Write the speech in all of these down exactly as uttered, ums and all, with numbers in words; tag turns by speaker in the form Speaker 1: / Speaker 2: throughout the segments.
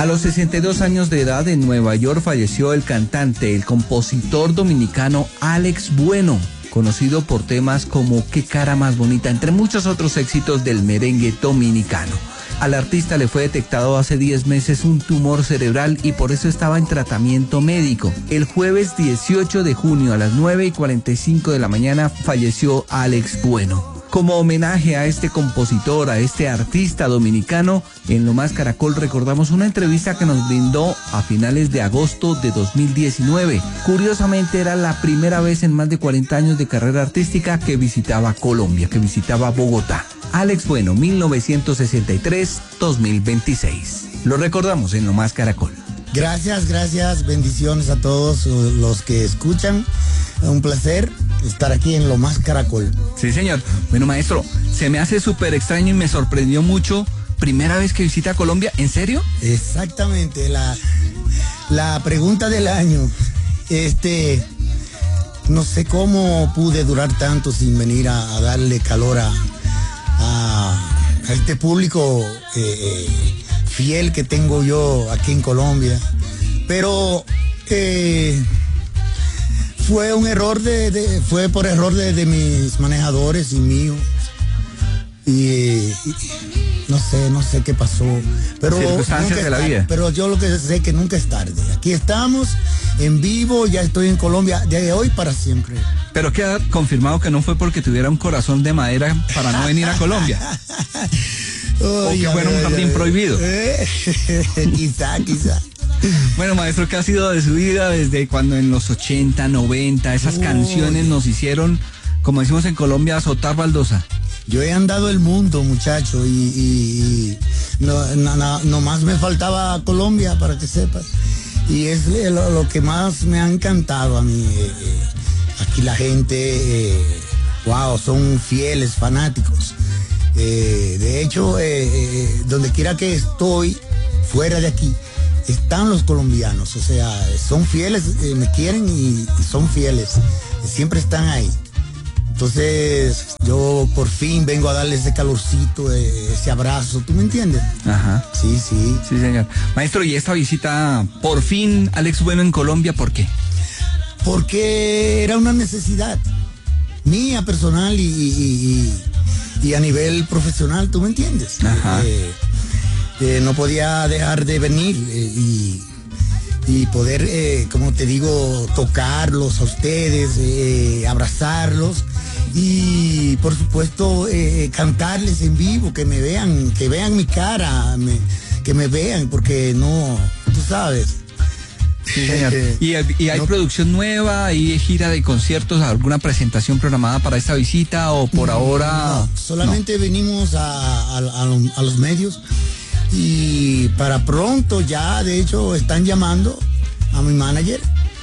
Speaker 1: A los sesenta y dos años de edad en Nueva York falleció el cantante, el compositor dominicano Alex Bueno, conocido por temas como Qué cara más bonita, entre muchos otros éxitos del merengue dominicano. Al artista le fue detectado hace diez meses un tumor cerebral y por eso estaba en tratamiento médico. El jueves dieciocho de junio a las nueve y cuarenta y cinco de la mañana falleció Alex Bueno. Como homenaje a este compositor, a este artista dominicano, en Lo Más Caracol recordamos una entrevista que nos brindó a finales de agosto de dos mil diecinueve. Curiosamente era la primera vez en más de cuarenta años de carrera artística que visitaba Colombia, que visitaba Bogotá. Alex Bueno, mil novecientos sesenta y tres a dos mil veintiséis. Lo recordamos en Lo Más Caracol.
Speaker 2: Gracias, gracias, bendiciones a todos los que escuchan. Un placer estar aquí en Lo Más Caracol.
Speaker 1: Sí, señor. Bueno, maestro, se me hace súper extraño y me sorprendió mucho. ¿Primera vez que visita Colombia? ¿En serio?
Speaker 2: Exactamente, la, la pregunta del año. Este, no sé cómo pude durar tanto sin venir a, a darle calor a, a, a este público eh, eh, fiel que tengo yo aquí en Colombia. Pero eh, fue un error de, de fue por error de, de mis manejadores y mío. Y, y no sé, no sé qué pasó. Pero
Speaker 1: circunstancias de la vida.
Speaker 2: Pero yo lo que sé es que nunca es tarde. Aquí estamos en vivo, ya estoy en Colombia de hoy para siempre.
Speaker 1: Pero queda confirmado que no fue porque tuviera un corazón de madera para no venir a Colombia.
Speaker 2: Oh,
Speaker 1: o que fuera un jardín prohibido.
Speaker 2: Eh, quizá, quizá.
Speaker 1: Bueno, maestro, ¿qué ha sido de su vida desde cuando en los ochenta, noventa esas
Speaker 2: Uy.
Speaker 1: canciones nos hicieron, como decimos en Colombia, azotar baldosa?
Speaker 2: Yo he andado el mundo, muchacho, y, y, y no, no, no, nomás me faltaba Colombia, para que sepas. Y es lo, lo que más me ha encantado a mí. Eh, aquí la gente, eh, wow, son fieles, fanáticos. Eh, de hecho, eh, eh, donde quiera que estoy, fuera de aquí, están los colombianos. O sea, son fieles, eh, me quieren y, y son fieles. Siempre están ahí. Entonces, yo por fin vengo a darle ese calorcito, ese abrazo, ¿tú me entiendes?
Speaker 1: Ajá.
Speaker 2: Sí, sí.
Speaker 1: Sí, señor. Maestro, ¿y esta visita, por fin, Alex Bueno en Colombia, por qué?
Speaker 2: Porque era una necesidad mía, personal y, y, y, y a nivel profesional, ¿tú me entiendes?
Speaker 1: Ajá.
Speaker 2: Eh, eh, no podía dejar de venir eh, y... y poder, eh, como te digo, tocarlos a ustedes, eh, abrazarlos y por supuesto eh, cantarles en vivo, que me vean, que vean mi cara, me, que me vean, porque no, tú sabes.
Speaker 1: Sí, señor. ¿Y, y hay no, producción nueva, hay gira de conciertos, alguna presentación programada para esta visita o por
Speaker 2: no,
Speaker 1: ahora?
Speaker 2: No, solamente no. venimos a, a, a, a los medios. Y para pronto ya, de hecho, están llamando a mi manager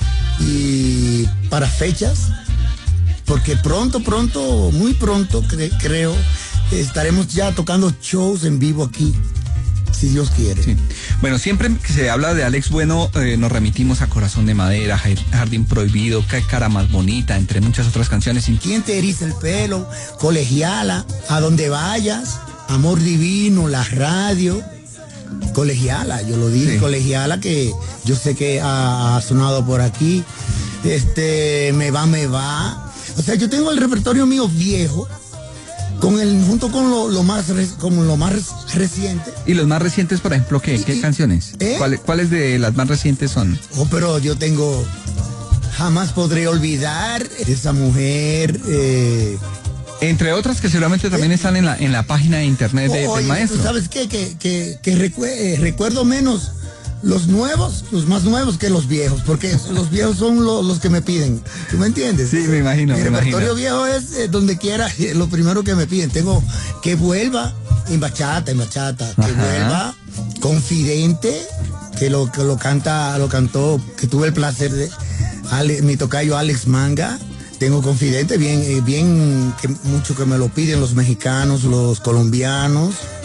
Speaker 2: y para fechas, porque pronto, pronto, muy pronto, cre creo, estaremos ya tocando shows en vivo aquí, si Dios quiere.
Speaker 1: Sí. Bueno, siempre que se habla de Alex Bueno, eh, nos remitimos a Corazón de Madera, Jardín Prohibido, Qué cara más bonita, entre muchas otras canciones.
Speaker 2: ¿Quién te eriza el pelo? Colegiala, A donde vayas, Amor divino, La radio. Colegiala, yo lo dije, sí. Colegiala, que yo sé que ha, ha sonado por aquí. Este, Me va, me va. O sea, yo tengo el repertorio mío viejo, con el, junto con lo, lo más con lo más reciente.
Speaker 1: ¿Y los más recientes, por ejemplo, qué? ¿Qué y, canciones? ¿Eh? ¿Cuáles, ¿Cuáles de las más recientes son?
Speaker 2: Oh, pero yo tengo Jamás podré olvidar esa mujer. Eh,
Speaker 1: Entre otras que seguramente también están en la en la página de internet de,
Speaker 2: Oye,
Speaker 1: del maestro.
Speaker 2: ¿tú sabes qué? Que, que, que recu eh, recuerdo menos los nuevos, los más nuevos que los viejos, porque los viejos son lo, los que me piden. ¿Tú me entiendes?
Speaker 1: Sí, me imagino.
Speaker 2: Mi
Speaker 1: me
Speaker 2: repertorio
Speaker 1: imagino.
Speaker 2: viejo es eh, donde quiera, eh, lo primero que me piden. Tengo Que vuelva en bachata, en bachata. Ajá. Que vuelva Confidente, que lo, que lo canta, lo cantó, que tuve el placer de Ale, mi tocayo Alex Manga. Tengo Confidente, bien, bien, que mucho que me lo piden los mexicanos, los colombianos.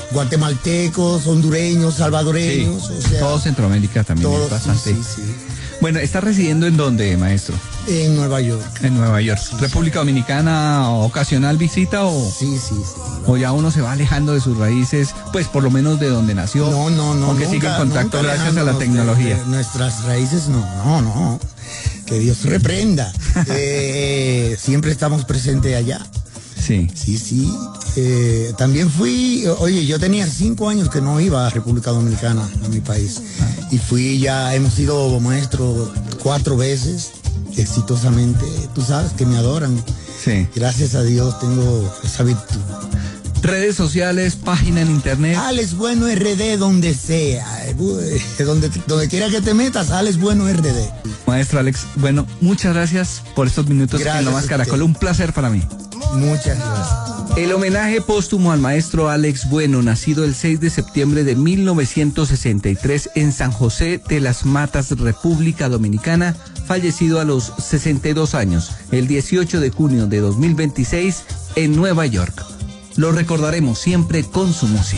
Speaker 2: guatemaltecos, hondureños, salvadoreños.
Speaker 1: Sí,
Speaker 2: o sea,
Speaker 1: todo Centroamérica también
Speaker 2: todos,
Speaker 1: es bastante.
Speaker 2: Sí, sí, sí.
Speaker 1: Bueno, ¿está residiendo en dónde, maestro?
Speaker 2: En Nueva York.
Speaker 1: En Nueva York. Sí, ¿República sí. Dominicana ocasional visita o...?
Speaker 2: Sí, sí, sí.
Speaker 1: ¿O ya uno se va alejando de sus raíces, pues por lo menos de donde nació?
Speaker 2: No, no, no.
Speaker 1: Aunque sigue en contacto gracias a la tecnología.
Speaker 2: De, de nuestras raíces, no, no, no. Que Dios reprenda. eh, siempre estamos presentes allá.
Speaker 1: Sí.
Speaker 2: Sí, sí. Eh, también fui, oye, yo tenía cinco años que no iba a República Dominicana, a mi país. Ah. Y fui ya, hemos sido maestros cuatro veces, exitosamente. Tú sabes que me adoran.
Speaker 1: Sí.
Speaker 2: Gracias a Dios tengo esa virtud.
Speaker 1: Redes sociales, página en internet.
Speaker 2: Alex Bueno R D donde sea. Donde, donde quiera que te metas, Alex Bueno R D.
Speaker 1: Maestro Alex, bueno, muchas gracias por estos minutos gracias en Lo Más Caracol. Un placer para mí.
Speaker 2: Muchas gracias.
Speaker 1: El homenaje póstumo al maestro Alex Bueno, nacido el seis de septiembre de mil novecientos sesenta y tres en San José de las Matas, República Dominicana, fallecido a los sesenta y dos años, el dieciocho de junio de dos mil veintiséis en Nueva York. Lo recordaremos siempre con su música.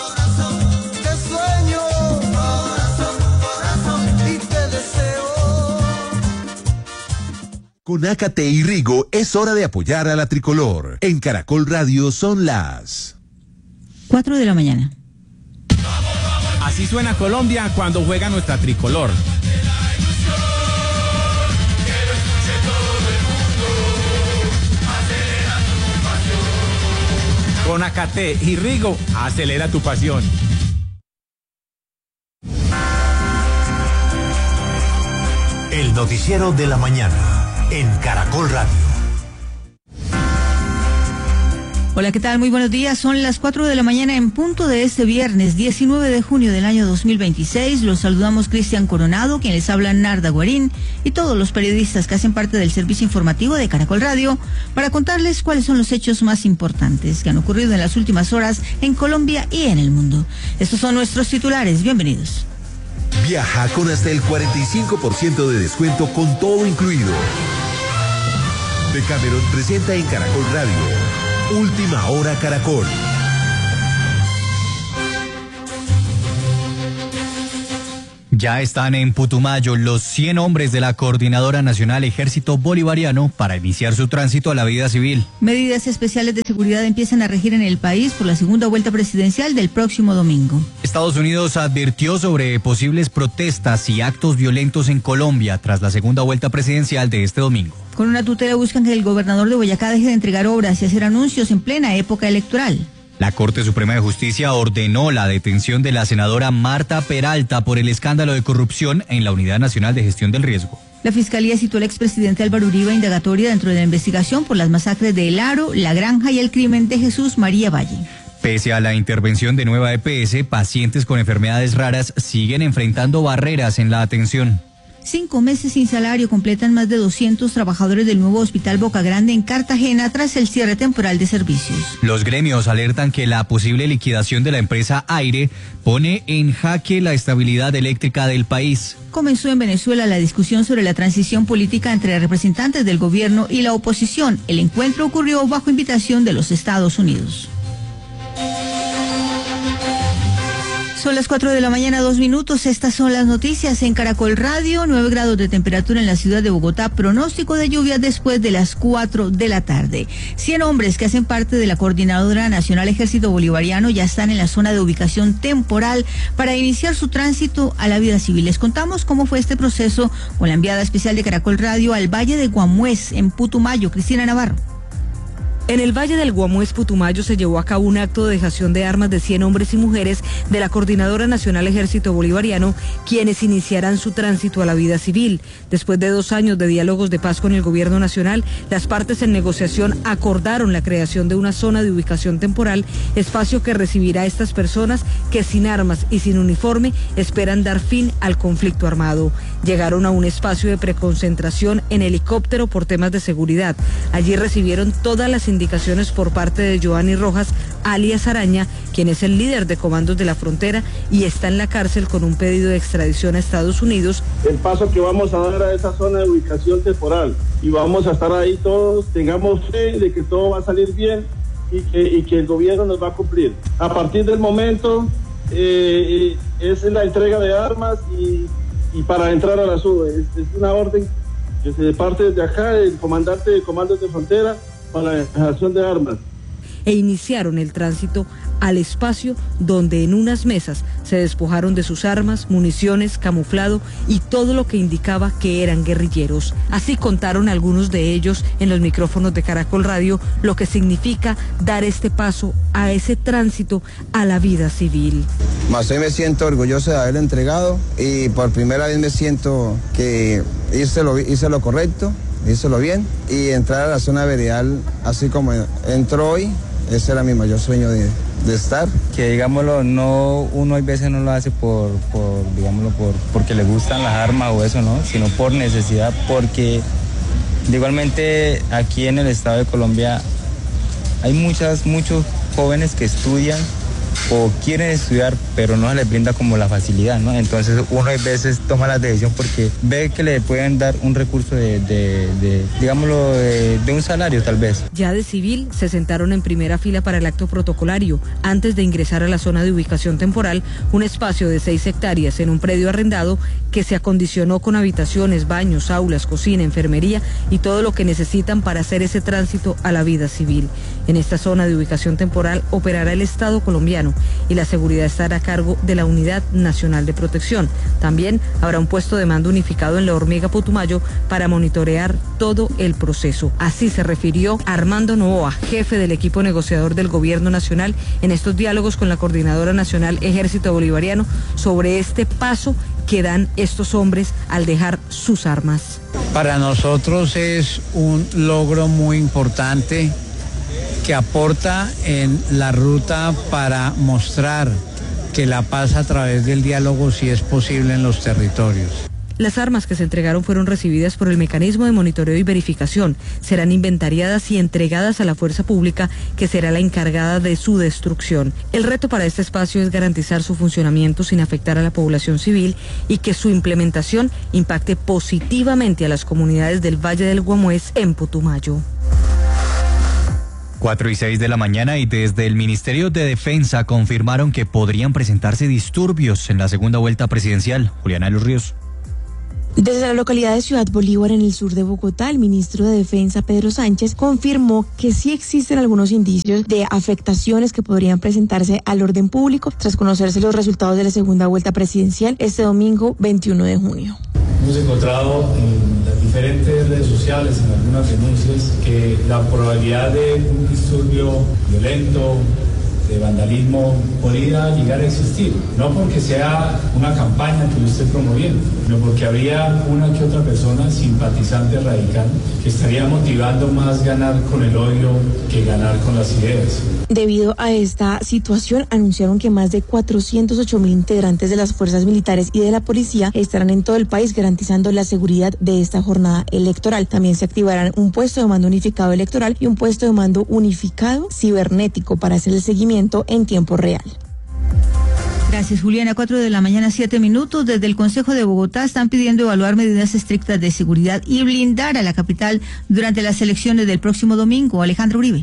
Speaker 3: Con Ácate y Rigo es hora de apoyar a la tricolor. En Caracol Radio son las
Speaker 4: cuatro de la mañana.
Speaker 5: Así suena Colombia cuando juega nuestra tricolor. Con Ácate y Rigo, acelera tu pasión.
Speaker 3: El noticiero de la mañana en Caracol Radio.
Speaker 4: Hola, ¿qué tal? Muy buenos días. Son las cuatro de la mañana en punto de este viernes diecinueve de junio del año dos mil veintiséis. Los saludamos Cristian Coronado, quien les habla Narda Guarín, y todos los periodistas que hacen parte del servicio informativo de Caracol Radio para contarles cuáles son los hechos más importantes que han ocurrido en las últimas horas en Colombia y en el mundo. Estos son nuestros titulares. Bienvenidos.
Speaker 3: Viaja con hasta el cuarenta y cinco por ciento de descuento con todo incluido. Decameron presenta en Caracol Radio Última Hora Caracol.
Speaker 6: Ya están en Putumayo los cien hombres de la Coordinadora Nacional Ejército Bolivariano para iniciar su tránsito a la vida civil.
Speaker 4: Medidas especiales de seguridad empiezan a regir en el país por la segunda vuelta presidencial del próximo domingo.
Speaker 6: Estados Unidos advirtió sobre posibles protestas y actos violentos en Colombia tras la segunda vuelta presidencial de este domingo.
Speaker 4: Con una tutela buscan que el gobernador de Boyacá deje de entregar obras y hacer anuncios en plena época electoral.
Speaker 6: La Corte Suprema de Justicia ordenó la detención de la senadora Marta Peralta por el escándalo de corrupción en la Unidad Nacional de Gestión del Riesgo.
Speaker 4: La Fiscalía citó al expresidente Álvaro Uribe a indagatoria dentro de la investigación por las masacres de El Aro, La Granja y el crimen de Jesús María Valle.
Speaker 6: Pese a la intervención de nueva E P S, pacientes con enfermedades raras siguen enfrentando barreras en la atención.
Speaker 4: Cinco meses sin salario completan más de doscientos trabajadores del nuevo Hospital Boca Grande en Cartagena tras el cierre temporal de servicios.
Speaker 6: Los gremios alertan que la posible liquidación de la empresa Aire pone en jaque la estabilidad eléctrica del país.
Speaker 4: Comenzó en Venezuela la discusión sobre la transición política entre representantes del gobierno y la oposición. El encuentro ocurrió bajo invitación de los Estados Unidos. Son las cuatro de la mañana, dos minutos. Estas son las noticias en Caracol Radio. nueve grados de temperatura en la ciudad de Bogotá. Pronóstico de lluvia después de las cuatro de la tarde. cien hombres que hacen parte de la Coordinadora Nacional Ejército Bolivariano ya están en la zona de ubicación temporal para iniciar su tránsito a la vida civil. Les contamos cómo fue este proceso con la enviada especial de Caracol Radio al Valle de Guamués, en Putumayo, Cristina Navarro.
Speaker 7: En el Valle del Guamués, Putumayo, se llevó a cabo un acto de dejación de armas de cien hombres y mujeres de la Coordinadora Nacional Ejército Bolivariano, quienes iniciarán su tránsito a la vida civil. Después de dos años de diálogos de paz con el gobierno nacional, las partes en negociación acordaron la creación de una zona de ubicación temporal, espacio que recibirá a estas personas que sin armas y sin uniforme esperan dar fin al conflicto armado. Llegaron a un espacio de preconcentración en helicóptero por temas de seguridad. Allí recibieron todas las indicaciones por parte de Giovanni Rojas, alias Araña, quien es el líder de comandos de la frontera y está en la cárcel con un pedido de extradición a Estados Unidos.
Speaker 8: El paso que vamos a dar a esa zona de ubicación temporal y vamos a estar ahí todos, tengamos fe de que todo va a salir bien y que, y que el gobierno nos va a cumplir. A partir del momento eh, es la entrega de armas y, y para entrar a la SUBE. Es, es una orden que se parte desde acá, el comandante de comandos de frontera, para la dejación de armas.
Speaker 7: E iniciaron el tránsito al espacio donde en unas mesas se despojaron de sus armas, municiones, camuflado y todo lo que indicaba que eran guerrilleros. Así contaron algunos de ellos en los micrófonos de Caracol Radio lo que significa dar este paso a ese tránsito a la vida civil.
Speaker 9: Más hoy me siento orgulloso de haberlo entregado y por primera vez me siento que hice lo, hice lo correcto, hice lo bien y entrar a la zona veredal así como entró hoy. Ese era mi mayor sueño de, de estar.
Speaker 10: Que digámoslo, no, uno a veces no lo hace por, por, digámoslo, por, porque le gustan las armas o eso, ¿no? Sino por necesidad, porque igualmente aquí en el estado de Colombia hay muchas, muchos jóvenes que estudian o quieren estudiar, pero no se les brinda como la facilidad, ¿no? Entonces uno a veces toma la decisión porque ve que le pueden dar un recurso de, de, de digámoslo, de, de un salario tal vez.
Speaker 7: Ya de civil se sentaron en primera fila para el acto protocolario, antes de ingresar a la zona de ubicación temporal, un espacio de seis hectáreas en un predio arrendado que se acondicionó con habitaciones, baños, aulas, cocina, enfermería y todo lo que necesitan para hacer ese tránsito a la vida civil. En esta zona de ubicación temporal operará el Estado colombiano y la seguridad estará a cargo de la Unidad Nacional de Protección. También habrá un puesto de mando unificado en la Hormiga Putumayo para monitorear todo el proceso. Así se refirió Armando Novoa, jefe del equipo negociador del Gobierno Nacional, en estos diálogos con la Coordinadora Nacional Ejército Bolivariano sobre este paso que dan estos hombres al dejar sus armas.
Speaker 11: Para nosotros es un logro muy importante que aporta en la ruta para mostrar que la paz a través del diálogo sí es posible en los territorios.
Speaker 7: Las armas que se entregaron fueron recibidas por el mecanismo de monitoreo y verificación. Serán inventariadas y entregadas a la fuerza pública, que será la encargada de su destrucción. El reto para este espacio es garantizar su funcionamiento sin afectar a la población civil y que su implementación impacte positivamente a las comunidades del Valle del Guamués en Putumayo.
Speaker 6: Cuatro y seis de la mañana y desde el Ministerio de Defensa confirmaron que podrían presentarse disturbios en la segunda vuelta presidencial. Juliana de los Ríos.
Speaker 12: Desde la localidad de Ciudad Bolívar, en el sur de Bogotá, el ministro de Defensa, Pedro Sánchez, confirmó que sí existen algunos indicios de afectaciones que podrían presentarse al orden público tras conocerse los resultados de la segunda vuelta presidencial este domingo veintiuno de junio.
Speaker 13: Hemos encontrado en las diferentes redes sociales, en algunas denuncias, que la probabilidad de un disturbio violento, de vandalismo, podría llegar a existir. No porque sea una campaña que yo esté promoviendo, sino porque habría una que otra persona simpatizante radical que estaría motivando más ganar con el odio que ganar con las ideas.
Speaker 12: Debido a esta situación, anunciaron que más de cuatrocientos ocho mil integrantes de las fuerzas militares y de la policía estarán en todo el país garantizando la seguridad de esta jornada electoral. También se activarán un puesto de mando unificado electoral y un puesto de mando unificado cibernético para hacer el seguimiento en tiempo real.
Speaker 4: Gracias, Juliana. Cuatro de la mañana, siete minutos. Desde el Consejo de Bogotá están pidiendo evaluar medidas estrictas de seguridad y blindar a la capital durante las elecciones del próximo domingo. Alejandro Uribe.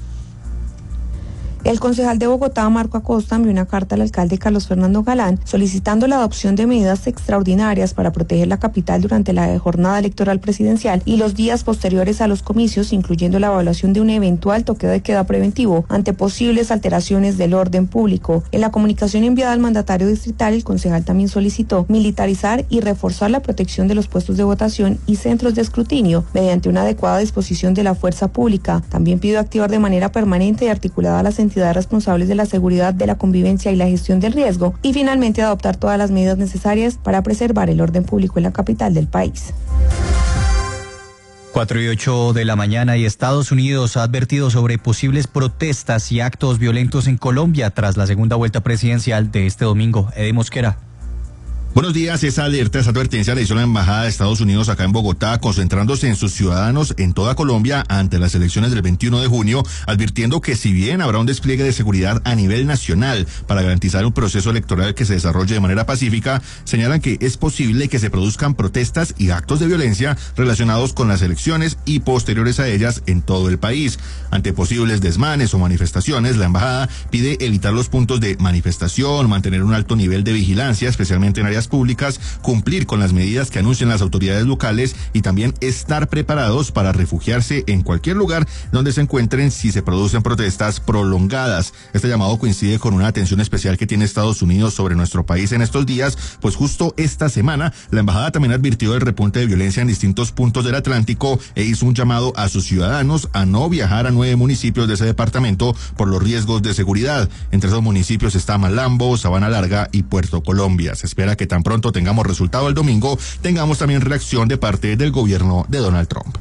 Speaker 14: El concejal de Bogotá, Marco Acosta, envió una carta al alcalde Carlos Fernando Galán solicitando la adopción de medidas extraordinarias para proteger la capital durante la jornada electoral presidencial y los días posteriores a los comicios, incluyendo la evaluación de un eventual toque de queda preventivo ante posibles alteraciones del orden público. En la comunicación enviada al mandatario distrital, el concejal también solicitó militarizar y reforzar la protección de los puestos de votación y centros de escrutinio mediante una adecuada disposición de la fuerza pública. También pidió activar de manera permanente y articulada las entidades responsables de la seguridad, de la convivencia y la gestión del riesgo, y finalmente adoptar todas las medidas necesarias para preservar el orden público en la capital del país.
Speaker 6: Cuatro y ocho de la mañana y Estados Unidos ha advertido sobre posibles protestas y actos violentos en Colombia tras la segunda vuelta presidencial de este domingo. Ede Mosquera.
Speaker 15: Buenos días, esa alerta, esa advertencia la hizo la Embajada de Estados Unidos acá en Bogotá, concentrándose en sus ciudadanos en toda Colombia ante las elecciones del veintiuno de junio, advirtiendo que si bien habrá un despliegue de seguridad a nivel nacional para garantizar un proceso electoral que se desarrolle de manera pacífica, señalan que es posible que se produzcan protestas y actos de violencia relacionados con las elecciones y posteriores a ellas en todo el país. Ante posibles desmanes o manifestaciones, la Embajada pide evitar los puntos de manifestación, mantener un alto nivel de vigilancia, especialmente en áreas públicas, cumplir con las medidas que anuncien las autoridades locales y también estar preparados para refugiarse en cualquier lugar donde se encuentren si se producen protestas prolongadas. Este llamado coincide con una atención especial que tiene Estados Unidos sobre nuestro país en estos días, pues justo esta semana la embajada también advirtió del repunte de violencia en distintos puntos del Atlántico e hizo un llamado a sus ciudadanos a no viajar a nueve municipios de ese departamento por los riesgos de seguridad. Entre esos municipios está Malambo, Sabana Larga y Puerto Colombia. Se espera que tan pronto tengamos resultado el domingo, tengamos también reacción de parte del gobierno de Donald Trump.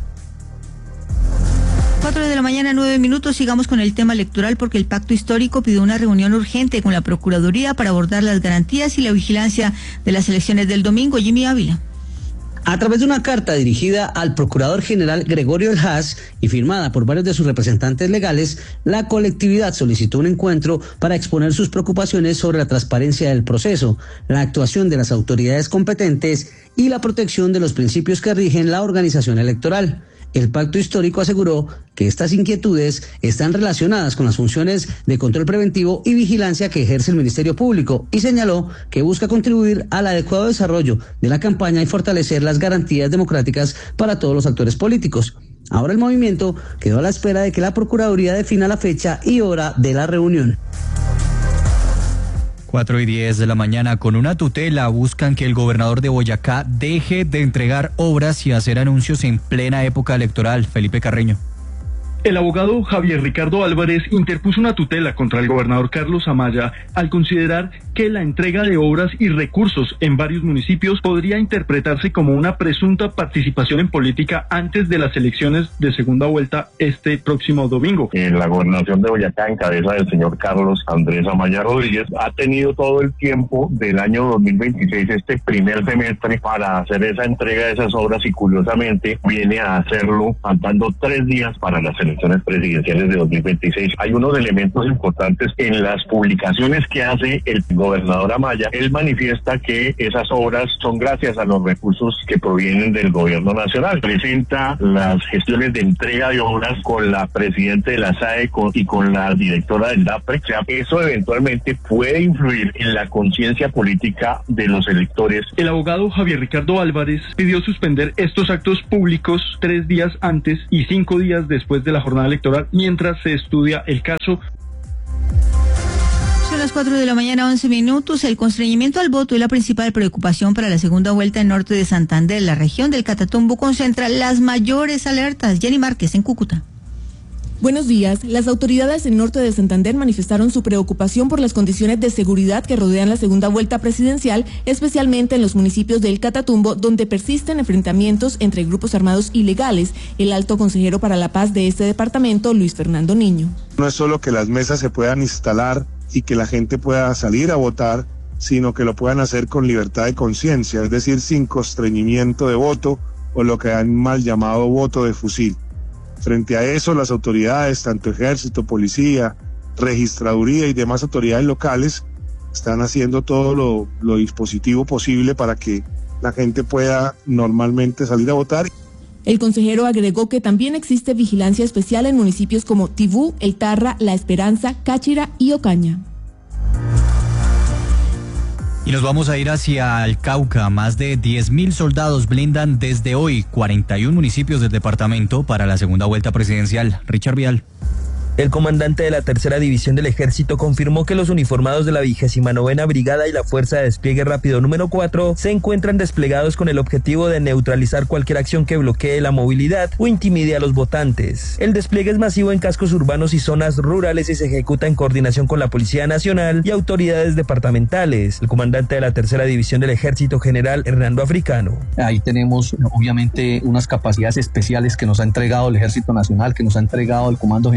Speaker 4: Cuatro de la mañana, nueve minutos, sigamos con el tema electoral porque el Pacto Histórico pidió una reunión urgente con la Procuraduría para abordar las garantías y la vigilancia de las elecciones del domingo. Jimmy Ávila.
Speaker 16: A través de una carta dirigida al Procurador General Gregorio El Haas y firmada por varios de sus representantes legales, la colectividad solicitó un encuentro para exponer sus preocupaciones sobre la transparencia del proceso, la actuación de las autoridades competentes y la protección de los principios que rigen la organización electoral. El Pacto Histórico aseguró que estas inquietudes están relacionadas con las funciones de control preventivo y vigilancia que ejerce el Ministerio Público y señaló que busca contribuir al adecuado desarrollo de la campaña y fortalecer las garantías democráticas para todos los actores políticos. Ahora el movimiento quedó a la espera de que la Procuraduría defina la fecha y hora de la reunión.
Speaker 6: Cuatro y diez de la mañana, con una tutela buscan que el gobernador de Boyacá deje de entregar obras y hacer anuncios en plena época electoral. Felipe Carreño.
Speaker 17: El abogado Javier Ricardo Álvarez interpuso una tutela contra el gobernador Carlos Amaya al considerar que la entrega de obras y recursos en varios municipios podría interpretarse como una presunta participación en política antes de las elecciones de segunda vuelta este próximo domingo.
Speaker 18: En la gobernación de Boyacá, en cabeza del señor Carlos Andrés Amaya Rodríguez, ha tenido todo el tiempo del año dos mil veintiséis, este primer semestre, para hacer esa entrega de esas obras y curiosamente viene a hacerlo faltando tres días para las elecciones presidenciales de dos mil veintiséis. Hay unos elementos importantes en las publicaciones que hace el gobernador Amaya. Él manifiesta que esas obras son gracias a los recursos que provienen del gobierno nacional. Presenta las gestiones de entrega de obras con la presidenta de la S A E y con la directora del DAPRE. O sea, eso eventualmente puede influir en la conciencia política de los electores.
Speaker 17: El abogado Javier Ricardo Álvarez pidió suspender estos actos públicos tres días antes y cinco días después de la jornada electoral mientras se estudia el caso.
Speaker 4: Son las cuatro de la mañana, once minutos. El constreñimiento al voto es la principal preocupación para la segunda vuelta en norte de Santander. La región del Catatumbo concentra las mayores alertas. Jenny Márquez, en Cúcuta.
Speaker 19: Buenos días. Las autoridades en norte de Santander manifestaron su preocupación por las condiciones de seguridad que rodean la segunda vuelta presidencial, especialmente en los municipios del Catatumbo, donde persisten enfrentamientos entre grupos armados ilegales. El alto consejero para la paz de este departamento, Luis Fernando Niño.
Speaker 20: No es solo que las mesas se puedan instalar y que la gente pueda salir a votar, sino que lo puedan hacer con libertad de conciencia, es decir, sin constreñimiento de voto o lo que han mal llamado voto de fusil. Frente a eso, las autoridades, tanto ejército, policía, registraduría y demás autoridades locales, están haciendo todo lo, lo dispositivo posible para que la gente pueda normalmente salir a votar.
Speaker 19: El consejero agregó que también existe vigilancia especial en municipios como Tibú, El Tarra, La Esperanza, Cáchira y Ocaña.
Speaker 6: Y nos vamos a ir hacia el Cauca. Más de diez mil soldados blindan desde hoy cuarenta y uno municipios del departamento para la segunda vuelta presidencial. Richard Vial.
Speaker 21: El comandante de la tercera división del ejército confirmó que los uniformados de la vigésima novena brigada y la fuerza de despliegue rápido número cuatro se encuentran desplegados con el objetivo de neutralizar cualquier acción que bloquee la movilidad o intimide a los votantes. El despliegue es masivo en cascos urbanos y zonas rurales y se ejecuta en coordinación con la Policía Nacional y autoridades departamentales. El comandante de la tercera división del ejército, general Hernando Africano.
Speaker 22: Ahí tenemos obviamente unas capacidades especiales que nos ha entregado el Ejército Nacional, que nos ha entregado el Comando General, que nos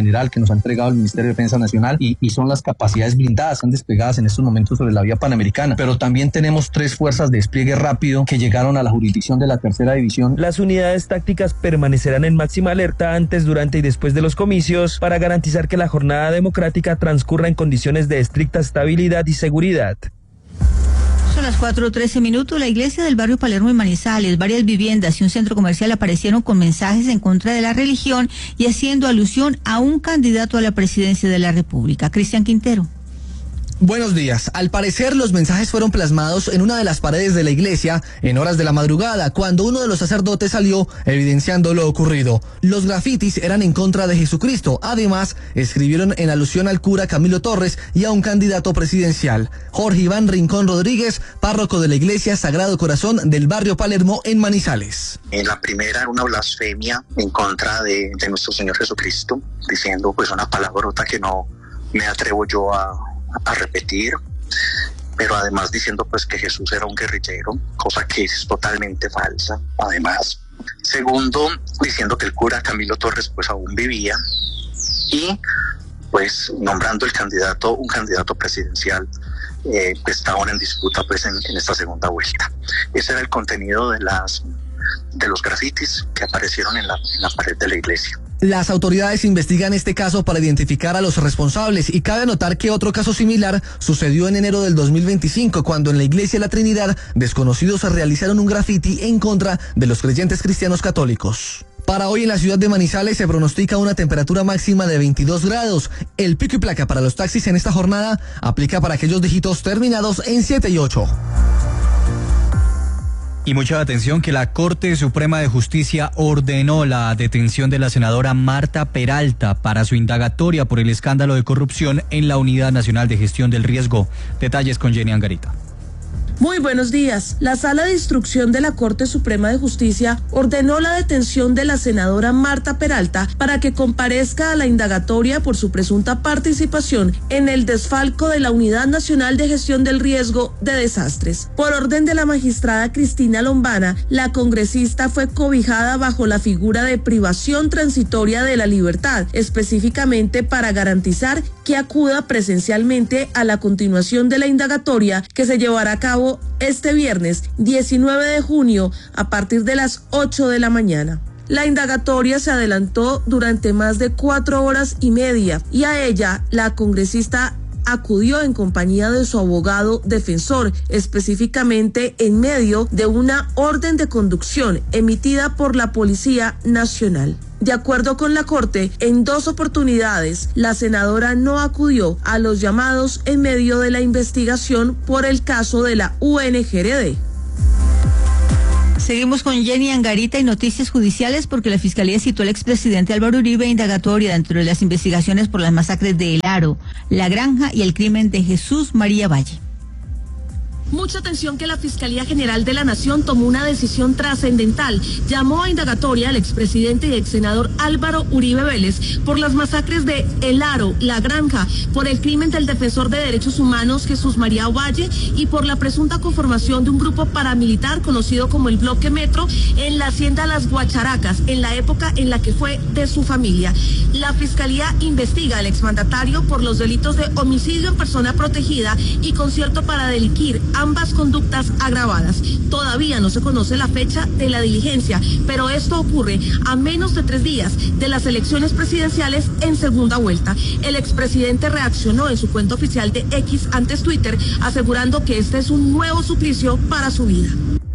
Speaker 2: nos ha entregado el Ministerio de Defensa Nacional y, y son las capacidades blindadas, están desplegadas en estos momentos sobre la vía panamericana, pero también tenemos tres fuerzas de despliegue rápido que llegaron a la jurisdicción de la tercera división.
Speaker 21: Las unidades tácticas permanecerán en máxima alerta antes, durante y después de los comicios para garantizar que la jornada democrática transcurra en condiciones de estricta estabilidad y seguridad.
Speaker 4: Son las cuatro trece minutos. La iglesia del barrio Palermo en Manizales, varias viviendas y un centro comercial aparecieron con mensajes en contra de la religión y haciendo alusión a un candidato a la presidencia de la República. Cristian Quintero.
Speaker 22: Buenos días. Al parecer, los mensajes fueron plasmados en una de las paredes de la iglesia en horas de la madrugada, cuando uno de los sacerdotes salió evidenciando lo ocurrido. Los grafitis eran en contra de Jesucristo. Además, escribieron en alusión al cura Camilo Torres y a un candidato presidencial. Jorge Iván Rincón Rodríguez, párroco de la iglesia Sagrado Corazón del barrio Palermo en Manizales.
Speaker 23: En la primera era una blasfemia en contra de, de nuestro Señor Jesucristo, diciendo pues una palabrota que no me atrevo yo a a repetir, pero además diciendo pues que Jesús era un guerrillero, cosa que es totalmente falsa. Además, segundo, diciendo que el cura Camilo Torres pues aún vivía y pues nombrando el candidato, un candidato presidencial eh, que está ahora en disputa pues en, en esta segunda vuelta. Ese era el contenido de las de los grafitis que aparecieron en la, en la pared de la iglesia.
Speaker 22: Las autoridades investigan este caso para identificar a los responsables y cabe anotar que otro caso similar sucedió en enero del dos mil veinticinco, cuando en la iglesia de la Trinidad desconocidos realizaron un grafiti en contra de los creyentes cristianos católicos. Para hoy en la ciudad de Manizales se pronostica una temperatura máxima de veintidós grados. El pico y placa para los taxis en esta jornada aplica para aquellos dígitos terminados en siete y ocho.
Speaker 6: Y mucha atención que la Corte Suprema de Justicia ordenó la detención de la senadora Marta Peralta para su indagatoria por el escándalo de corrupción en la Unidad Nacional de Gestión del Riesgo. Detalles con Jenny Angarita.
Speaker 24: Muy buenos días. La Sala de Instrucción de la Corte Suprema de Justicia ordenó la detención de la senadora Marta Peralta para que comparezca a la indagatoria por su presunta participación en el desfalco de la Unidad Nacional de Gestión del Riesgo de Desastres. Por orden de la magistrada Cristina Lombana, la congresista fue cobijada bajo la figura de privación transitoria de la libertad, específicamente para garantizar que acuda presencialmente a la continuación de la indagatoria que se llevará a cabo este viernes diecinueve de junio a partir de las ocho de la mañana. La indagatoria se adelantó durante más de cuatro horas y media y a ella la congresista acudió en compañía de su abogado defensor, específicamente en medio de una orden de conducción emitida por la Policía Nacional. De acuerdo con la Corte, en dos oportunidades, la senadora no acudió a los llamados en medio de la investigación por el caso de la U N G R D.
Speaker 4: Seguimos con Jenny Angarita y noticias judiciales porque la Fiscalía citó al expresidente Álvaro Uribe indagatoria dentro de las investigaciones por las masacres de El Aro, La Granja y el crimen de Jesús María Valle.
Speaker 24: Mucha atención que la Fiscalía General de la Nación tomó una decisión trascendental. Llamó a indagatoria al expresidente y exsenador Álvaro Uribe Vélez por las masacres de El Aro, La Granja, por el crimen del defensor de derechos humanos Jesús María Valle y por la presunta conformación de un grupo paramilitar conocido como el Bloque Metro en la hacienda Las Guacharacas, en la época en la que fue de su familia. La Fiscalía investiga al exmandatario por los delitos de homicidio en persona protegida y concierto para delinquir, ambas conductas agravadas. Todavía no se conoce la fecha de la diligencia, pero esto ocurre a menos de tres días de las elecciones presidenciales en segunda vuelta. El expresidente reaccionó en su cuenta oficial de X, antes Twitter, asegurando que este es un nuevo suplicio para su vida.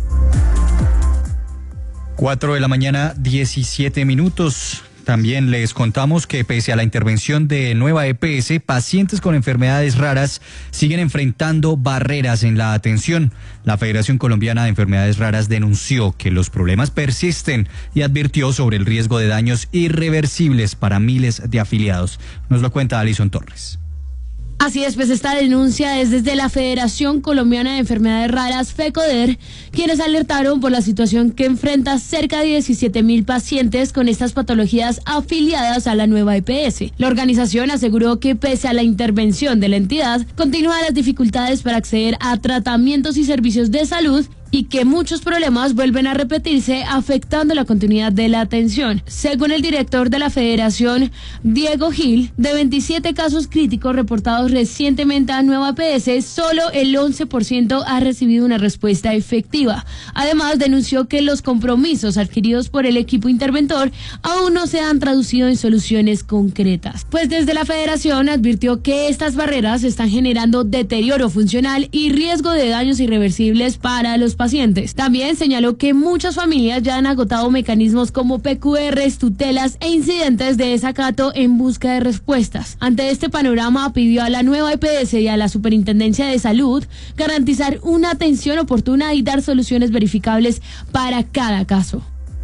Speaker 6: Cuatro de la mañana, diecisiete minutos. También les contamos que pese a la intervención de Nueva E P S, pacientes con enfermedades raras siguen enfrentando barreras en la atención. La Federación Colombiana de Enfermedades Raras denunció que los problemas persisten y advirtió sobre el riesgo de daños irreversibles para miles de afiliados. Nos lo cuenta Alison Torres.
Speaker 25: Así es, pues esta denuncia es desde la Federación Colombiana de Enfermedades Raras, FECODER, quienes alertaron por la situación que enfrenta cerca de diecisiete mil pacientes con estas patologías afiliadas a la Nueva E P S. La organización aseguró que pese a la intervención de la entidad, continúan las dificultades para acceder a tratamientos y servicios de salud y y que muchos problemas vuelven a repetirse, afectando la continuidad de la atención. Según el director de la Federación, Diego Gil, de veintisiete casos críticos reportados recientemente a Nueva E P S, solo el once por ciento ha recibido una respuesta efectiva. Además, denunció que los compromisos adquiridos por el equipo interventor aún no se han traducido en soluciones concretas. Pues desde la Federación advirtió que estas barreras están generando deterioro funcional y riesgo de daños irreversibles para los pacientes. También señaló que muchas familias ya han agotado mecanismos como P Q Rs, tutelas e incidentes de desacato en busca de respuestas. Ante este panorama, pidió a la Nueva E P S y a la Superintendencia de Salud garantizar una atención oportuna y dar soluciones verificables para cada caso.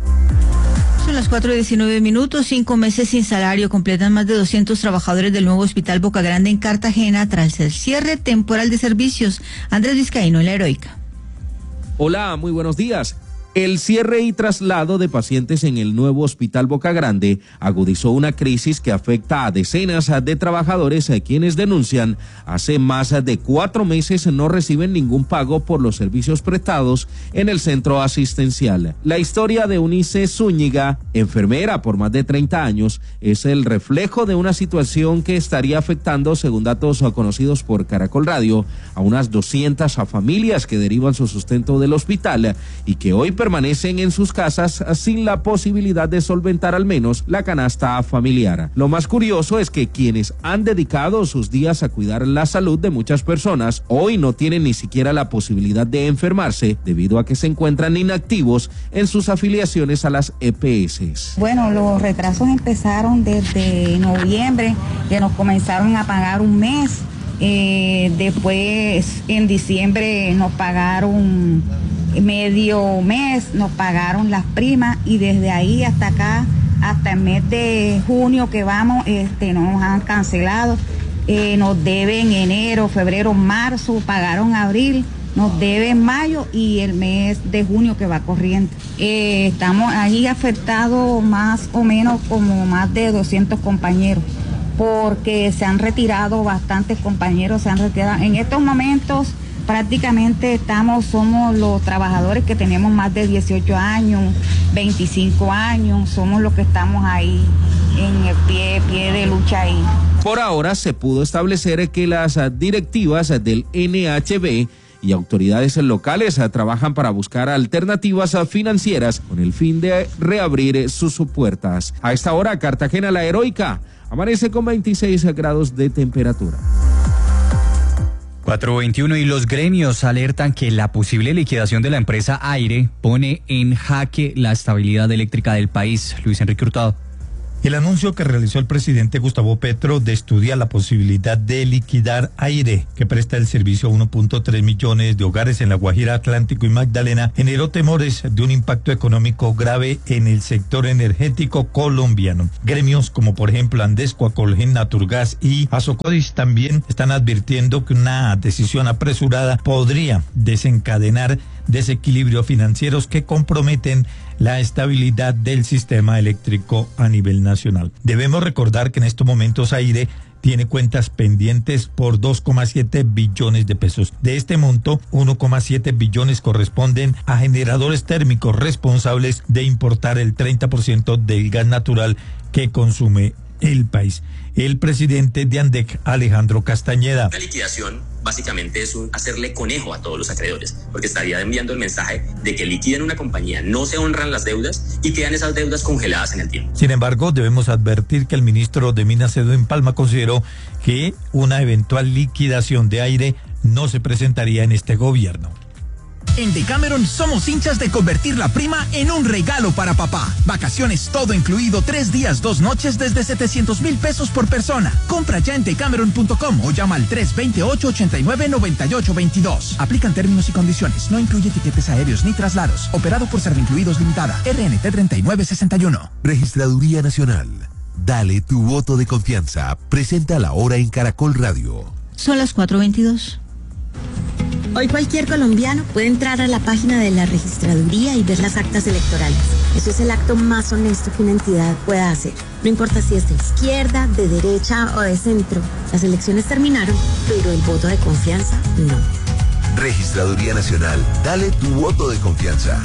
Speaker 4: Son las cuatro y diecinueve minutos, cinco meses sin salario. Completan más de doscientos trabajadores del nuevo Hospital Boca Grande en Cartagena tras el cierre temporal de servicios. Andrés Vizcaíno, en La Heroica.
Speaker 1: Hola, muy buenos días. El cierre y traslado de pacientes en el nuevo Hospital Boca Grande agudizó una crisis que afecta a decenas de trabajadores a quienes denuncian hace más de cuatro meses no reciben ningún pago por los servicios prestados en el centro asistencial. La historia de Unice Zúñiga, enfermera por más de treinta años, es el reflejo de una situación que estaría afectando, según datos conocidos por Caracol Radio, a unas doscientas familias que derivan su sustento del hospital y que hoy permanecen en sus casas sin la posibilidad de solventar al menos la canasta familiar. Lo más curioso es que quienes han dedicado sus días a cuidar la salud de muchas personas hoy no tienen ni siquiera la posibilidad de enfermarse debido a que se encuentran inactivos en sus afiliaciones a las E P S.
Speaker 3: Bueno, los retrasos empezaron desde noviembre, que nos comenzaron a pagar un mes. Eh, después en diciembre nos pagaron medio mes, nos pagaron las primas y desde ahí hasta acá, hasta el mes de junio que vamos, este, nos han cancelado, eh, nos deben enero, febrero, marzo, pagaron abril, nos deben mayo y el mes de junio que va corriendo. Eh, estamos ahí afectados más o menos como más de doscientos compañeros, porque se han retirado bastantes compañeros, se han retirado. En estos momentos prácticamente estamos, somos los trabajadores que tenemos más de dieciocho años, veinticinco años, somos los que estamos ahí en el pie, pie de lucha ahí.
Speaker 1: Por ahora se pudo establecer que las directivas del N H B y autoridades locales trabajan para buscar alternativas financieras con el fin de reabrir sus puertas. A esta hora, Cartagena, La Heroica, amanece con veintiséis grados de temperatura.
Speaker 6: cuatro veintiuno y los gremios alertan que la posible liquidación de la empresa Aire pone en jaque la estabilidad eléctrica del país. Luis Enrique Hurtado.
Speaker 5: El anuncio que realizó el presidente Gustavo Petro de estudiar la posibilidad de liquidar Aire, que presta el servicio a uno punto tres millones de hogares en La Guajira, Atlántico y Magdalena, generó temores de un impacto económico grave en el sector energético colombiano. Gremios como por ejemplo Andesco, Acolgen, Naturgas y Asocodis también están advirtiendo que una decisión apresurada podría desencadenar desequilibrios financieros que comprometen la estabilidad del sistema eléctrico a nivel nacional. Debemos recordar que en estos momentos Aire tiene cuentas pendientes por dos coma siete billones de pesos. De este monto, uno coma siete billones corresponden a generadores térmicos responsables de importar el treinta por ciento del gas natural que consume el país. El presidente de ANDEC, Alejandro Castañeda.
Speaker 8: La liquidación básicamente es un hacerle conejo a todos los acreedores, porque estaría enviando el mensaje de que liquidan una compañía, no se honran las deudas y quedan esas deudas congeladas en el tiempo.
Speaker 5: Sin embargo, debemos advertir que el ministro de Minas, Edwin Palma, consideró que una eventual liquidación de Aire no se presentaría en este gobierno.
Speaker 9: En Decameron somos hinchas de convertir la prima en un regalo para papá. Vacaciones todo incluido, tres días, dos noches desde setecientos mil pesos por persona. Compra ya en decameron punto com o llama al tres dos ocho, ocho nueve, nueve ocho dos dos. Aplican términos y condiciones. No incluye tiquetes aéreos ni traslados. Operado por Servincluidos Limitada. R N T treinta y nueve sesenta y uno.
Speaker 26: Registraduría Nacional. Dale tu voto de confianza. Presenta la hora en Caracol Radio.
Speaker 4: Son las cuatro veintidós.
Speaker 27: Hoy cualquier colombiano puede entrar a la página de la registraduría y ver las actas electorales. Eso es el acto más honesto que una entidad pueda hacer. No importa si es de izquierda, de derecha o de centro. Las elecciones terminaron, pero el voto de confianza no.
Speaker 26: Registraduría Nacional, dale tu voto de confianza.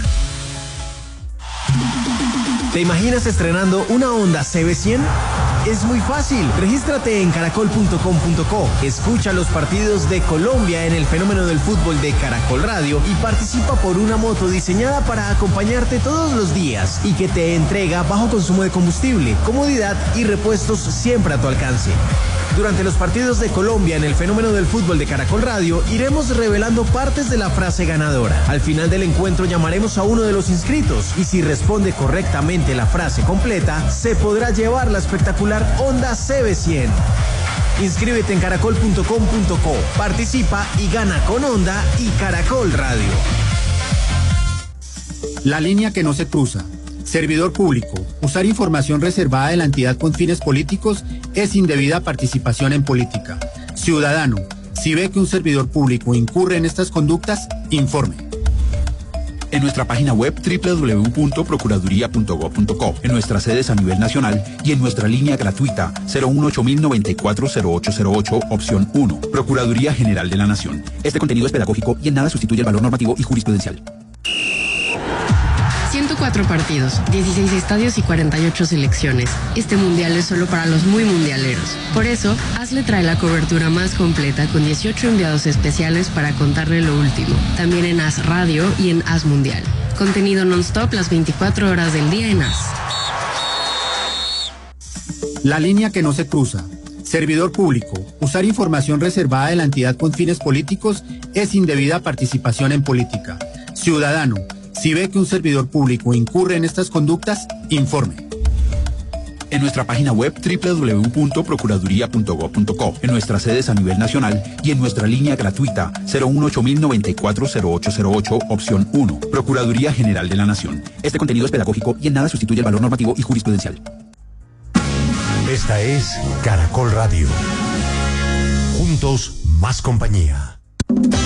Speaker 7: ¿Te imaginas estrenando una Honda C B cien? Es muy fácil. Regístrate en caracol punto com punto co. Escucha los partidos de Colombia en el fenómeno del fútbol de Caracol Radio y participa por una moto diseñada para acompañarte todos los días y que te entrega bajo consumo de combustible, comodidad y repuestos siempre a tu alcance. Durante los partidos de Colombia en el fenómeno del fútbol de Caracol Radio, iremos revelando partes de la frase ganadora. Al final del encuentro llamaremos a uno de los inscritos y si responde correctamente la frase completa, se podrá llevar la espectacular Honda C B cien. Inscríbete en caracol punto com punto co, participa y gana con Honda y Caracol Radio.
Speaker 10: La línea que no se cruza. Servidor público. Usar información reservada de la entidad con fines políticos es indebida participación en política. Ciudadano. Si ve que un servidor público incurre en estas conductas, informe.
Speaker 11: En nuestra página web doble u doble u doble u punto procuraduría punto gob punto co, en nuestras sedes a nivel nacional y en nuestra línea gratuita cero uno ocho mil noventa y cuatro cero ocho cero ocho, opción uno. Procuraduría General de la Nación. Este contenido es pedagógico y en nada sustituye el valor normativo y jurisprudencial.
Speaker 12: ciento cuatro partidos, dieciséis estadios y cuarenta y ocho selecciones. Este mundial es solo para los muy mundialeros. Por eso, Hazle trae la cobertura más completa con dieciocho enviados especiales para contarle lo último. También en Haz Radio y en Haz Mundial. Contenido non-stop las veinticuatro horas del día en Haz.
Speaker 10: La línea que no se cruza. Servidor público. Usar información reservada de la entidad con fines políticos es indebida participación en política. Ciudadano. Si ve que un servidor público incurre en estas conductas, informe.
Speaker 11: En nuestra página web doble u doble u doble u punto procuraduría punto gob punto co, en nuestras sedes a nivel nacional y en nuestra línea gratuita cero uno ocho mil noventa y cuatro cero ocho cero ocho, opción uno. Procuraduría General de la Nación. Este contenido es pedagógico y en nada sustituye el valor normativo y jurisprudencial.
Speaker 26: Esta es Caracol Radio. Juntos, más compañía.